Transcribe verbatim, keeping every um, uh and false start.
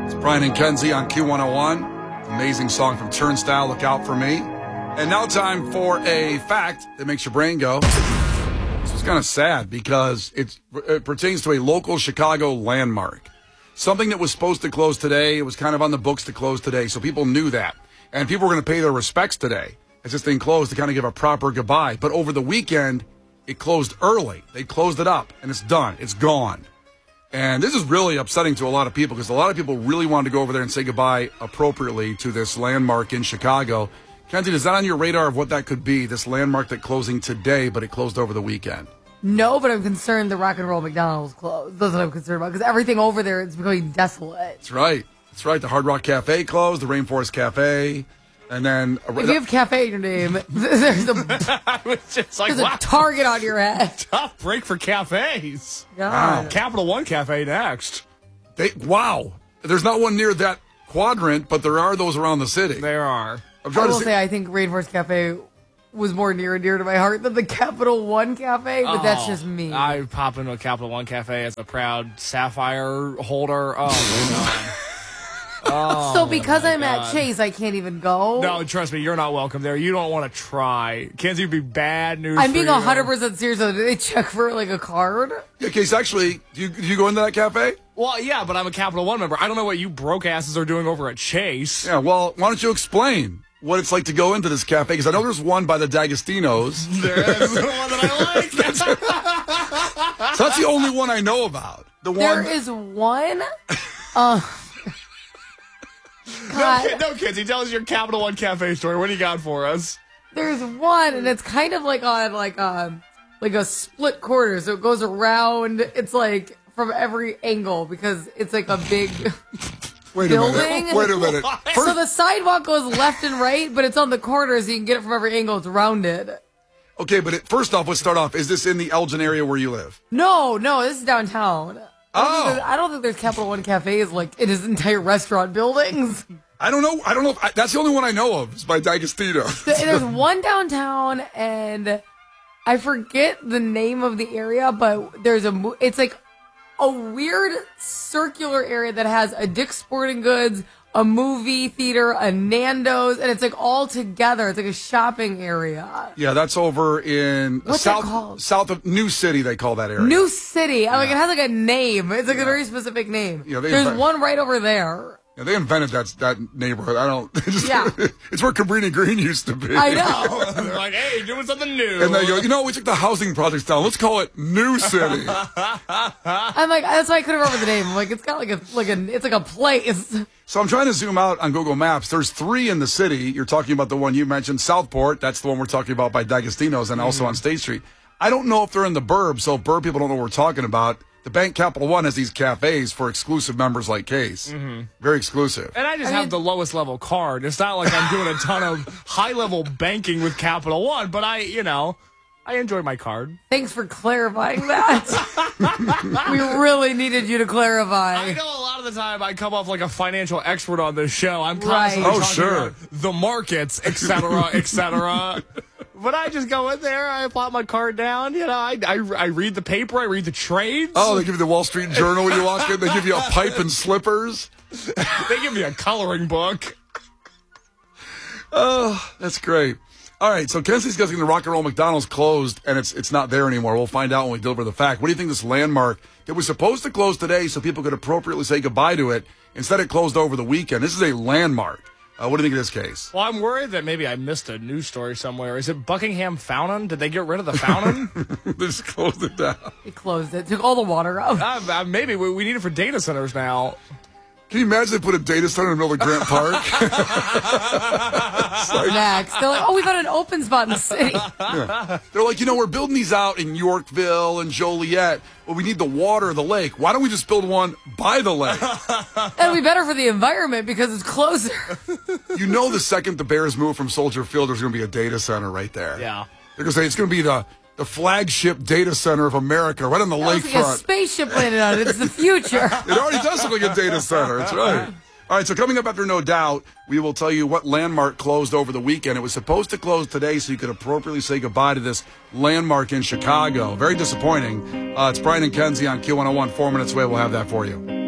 Brian and Kenzie on Q one oh one. Amazing song from Turnstile, Look Out For Me. And now time for a fact that makes your brain go. This was kind of sad because it's, it pertains to a local Chicago landmark. Something that was supposed to close today. It was kind of on the books to close today, so people knew that. And people were going to pay their respects today as this thing closed to kind of give a proper goodbye. But over the weekend, it closed early. They closed it up, and it's done. It's gone. And this is really upsetting to a lot of people because a lot of people really wanted to go over there and say goodbye appropriately to this landmark in Chicago. Kenzie, is that on your radar of what that could be, this landmark that closing today, but it closed over the weekend? No, but I'm concerned the Rock and Roll McDonald's closed. That's what I'm concerned about because everything over there is becoming desolate. That's right. That's right. The Hard Rock Cafe closed, the Rainforest Cafe, and then... If you have cafe in your name, there's a, just like, there's wow. a target on your head. Tough break for cafes. God. Wow. Capital One Cafe next. They, wow. There's not one near that quadrant, but there are those around the city. There are. I'm I trying will to say I think Rainforest Cafe was more near and dear to my heart than the Capital One Cafe, but Oh, that's just me. I pop into a Capital One Cafe as a proud Sapphire holder. Oh, my God. Oh, so because I'm God. at Chase, I can't even go? No, trust me, you're not welcome there. You don't want to try. Kenzie would be bad news I'm for being you. one hundred percent serious. Did they check for, like, a card? Yeah, Case, actually, do you, do you go into that cafe? Well, yeah, but I'm a Capital One member. I don't know what you broke asses are doing over at Chase. Yeah, well, why don't you explain what it's like to go into this cafe? Because I know there's one by the D'Agostino's. There's the one that I like. that's, so that's the only one I know about. The one. There is one. Uh, God. No, no, Kenzie, tell us your Capital One Cafe story. What do you got for us? There's one, and it's kind of like on like a like a split quarter, so it goes around. It's like from every angle because it's like a big Wait a building. minute. Wait a minute. So the sidewalk goes left and right, but it's on the corner, so you can get it from every angle. It's rounded. Okay, but it, first off, let's start off. Is this in the Elgin area where you live? No, no, this is downtown. I don't, Oh. think, there's- I don't think there's Capital One cafes like in his entire restaurant buildings. I don't know. I don't know. If I, that's the only one I know of. It's by D'Agostino. There's one downtown, and I forget the name of the area, but there's a. mo- It's like a weird circular area that has a Dick's Sporting Goods, a movie theater, a Nando's, and it's like all together. It's like a shopping area. Yeah, that's over in What's that south called? south of New City. They call that area. New City. I'm like, it has like a name. It's like a very specific name. Yeah, they There's invent- one right over there. Yeah, they invented that that neighborhood. I don't. It's, just, Yeah. it's where Cabrini Green used to be. I know. They're like, hey, doing something new. And they go, you know, we took the housing projects down. Let's call it New City. I'm like, that's why I couldn't remember the name. I'm like, it's got like a like a it's like a place. So I'm trying to zoom out on Google Maps. There's three in the city. You're talking about the one you mentioned, Southport. That's the one we're talking about by D'Agostino's and also on State Street. I don't know if they're in the burbs, so burb people don't know what we're talking about. The Bank Capital One has these cafes for exclusive members like Case. Mm-hmm. Very exclusive. And I just I have mean- the lowest level card. It's not like I'm doing a ton of high level banking with Capital One, but I, you know, I enjoy my card. Thanks for clarifying that. We really needed you to I clarify. know a lot of the time I come off like a financial expert on this show. I'm Right. constantly Oh, talking sure. about the markets, et cetera, et cetera. But I just go in there, I plop my card down, you know, I, I, I read the paper, I read the trades. Oh, they give you the Wall Street Journal when you walk in. They give you a pipe and slippers. They give me a coloring book. Oh, that's great. All right, so Kenzie's guessing the Rock and Roll McDonald's closed, and it's it's not there anymore. We'll find out when we deliver the fact. What do you think this landmark that was supposed to close today so people could appropriately say goodbye to it, instead it closed over the weekend? This is a landmark. Uh, what do you think of this case? Well, I'm worried that maybe I missed a news story somewhere. Is it Buckingham Fountain? Did they get rid of the fountain? They just closed it down. It closed it. Took all the water out. uh, uh, maybe we, we need it for data centers now. Can you imagine they put a data center in the middle of Grant Park? Next. They're like, oh, we found an open spot in the city. Yeah. They're like, you know, we're building these out in Yorkville and Joliet. Well, we need the water, the lake. Why don't we just build one by the lake? That'll be better for the environment because it's closer. You know, the second the Bears move from Soldier Field, there's going to be a data center right there. Yeah. They're going to say it's going to be the, the flagship data center of America right on the It looks like a lakefront. spaceship landed on it. It's the future. It already does look like a data center. That's right. All right, so coming up after No Doubt, we will tell you what landmark closed over the weekend. It was supposed to close today so you could appropriately say goodbye to this landmark in Chicago. Very disappointing. Uh, it's Brian and Kenzie on Q one oh one. Four minutes away, we'll have that for you.